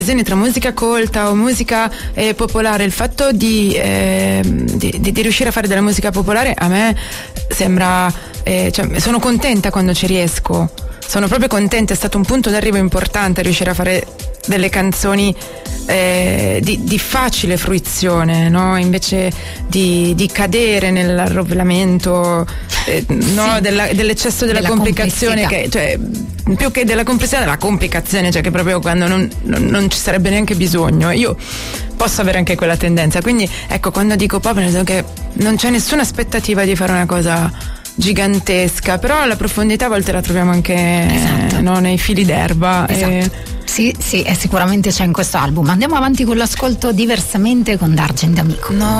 tra musica colta o musica popolare, il fatto di riuscire a fare della musica popolare a me sembra, cioè, sono contenta quando ci riesco, sono proprio contenta, è stato un punto d'arrivo importante riuscire a fare delle canzoni di facile fruizione, no? Invece di cadere nell'arrovellamento no? Dell'eccesso della complicazione, che, cioè, più che della complessità, della complicazione, cioè che proprio quando non ci sarebbe neanche bisogno. Io posso avere anche quella tendenza, quindi ecco, quando dico pop nel senso che non c'è nessuna aspettativa di fare una cosa gigantesca, però la profondità a volte la troviamo anche no, nei fili d'erba. Sì, e sicuramente c'è in questo album. Andiamo avanti con l'ascolto Diversamente con D'Argent Amico. No.